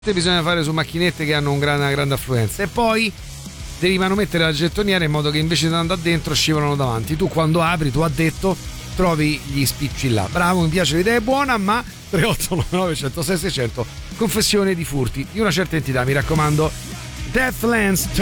bisogna fare su macchinette che hanno una grande affluenza, e poi derivano mettere la gettoniera in modo che invece di andare dentro scivolano davanti. Tu quando apri, tu addetto, trovi gli spicci là. Bravo, mi piace, l'idea è buona, ma 3899 106 600, confessione di furti di una certa entità, mi raccomando. Deathlands